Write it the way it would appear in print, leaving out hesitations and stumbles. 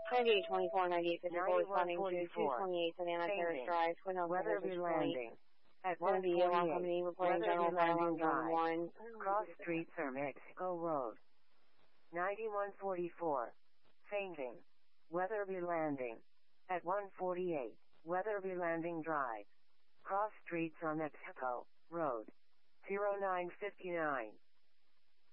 98249854 responding to 228 Savannah Terrace Drive, Twin Hills, Weatherby Landing. At going to be Alarm 148, Company reporting general Weatherby fire Landing alarm Drive. zone 1. Cross Street or Mexico Road. 9144. Fainting. Weatherby Landing. At 148, Weatherby Landing Drive. Cross Streets on Mexico Road. 0959.